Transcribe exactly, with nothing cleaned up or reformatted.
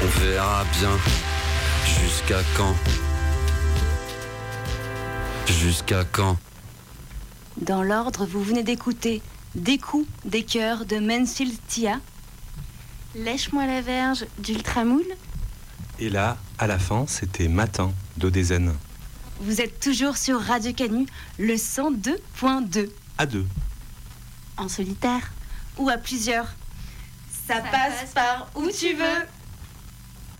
On verra bien. Jusqu'à quand? Jusqu'à quand? Dans l'ordre, vous venez d'écouter Des coups, des cœurs de Mansfield Tia, Lèche-moi la verge d'Ultramoule. Et là, à la fin, c'était Matin d'Odezen. Vous êtes toujours sur Radio Canu, le cent deux point deux. À deux. En solitaire. Ou à plusieurs. Ça, Ça passe, passe par où tu veux.